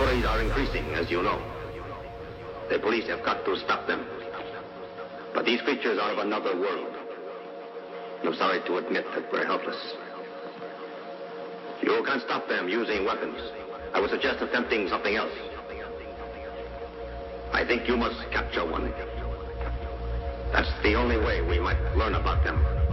robberies are increasing, as you know. The police have got to stop them. But these creatures are of another world. I'm sorry to admit that we're helpless. You can't stop them using weapons. I would suggest attempting something else. I think you must capture one. That's the only way we might learn about them.